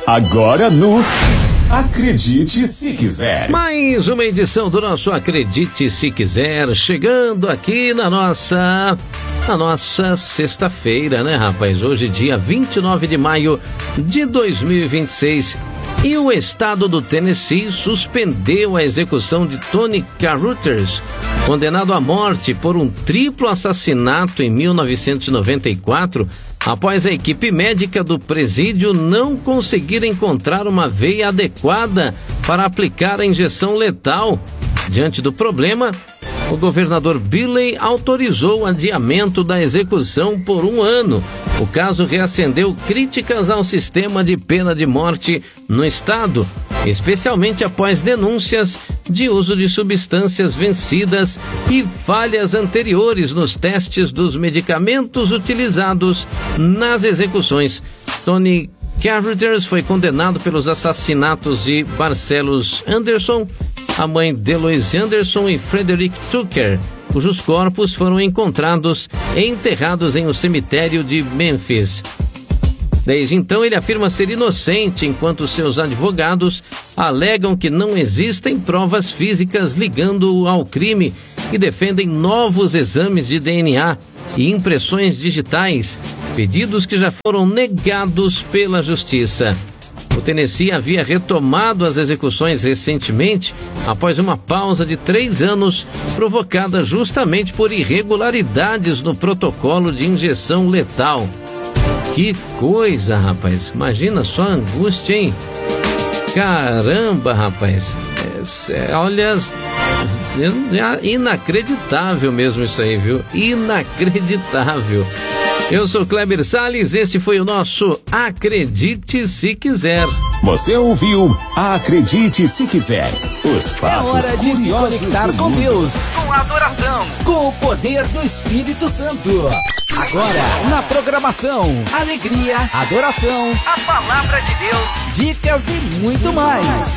Agora no Acredite Se Quiser. Mais uma edição do nosso Acredite Se Quiser, chegando aqui na nossa sexta-feira, né, rapaz? Hoje, dia 29 de maio de 2026. E o estado do Tennessee suspendeu a execução de Tony Carruthers, condenado à morte por um triplo assassinato em 1994, após a equipe médica do presídio não conseguir encontrar uma veia adequada para aplicar a injeção letal. Diante do problema, o governador Billey autorizou o adiamento da execução por 1 ano. O caso reacendeu críticas ao sistema de pena de morte no estado, especialmente após denúncias de uso de substâncias vencidas e falhas anteriores nos testes dos medicamentos utilizados nas execuções. Tony Carruthers foi condenado pelos assassinatos de Marcellus Anderson, a mãe Deloise Anderson e Frederick Tucker, cujos corpos foram encontrados e enterrados em um cemitério de Memphis. Desde então, ele afirma ser inocente, enquanto seus advogados alegam que não existem provas físicas ligando-o ao crime e defendem novos exames de DNA e impressões digitais, pedidos que já foram negados pela Justiça. O Tennessee havia retomado as execuções recentemente, após uma pausa de 3 anos, provocada justamente por irregularidades no protocolo de injeção letal. Que coisa, rapaz! Imagina só a angústia, hein? Caramba, rapaz! Olha, inacreditável mesmo isso aí, viu? Inacreditável! Eu sou Kleber Salles, este foi o nosso Acredite Se Quiser. Você ouviu Acredite Se Quiser. Os fatos curiosos. É hora de se conectar com Deus, com adoração, com o poder do Espírito Santo. Agora, na programação, alegria, adoração, a palavra de Deus, dicas e muito mais.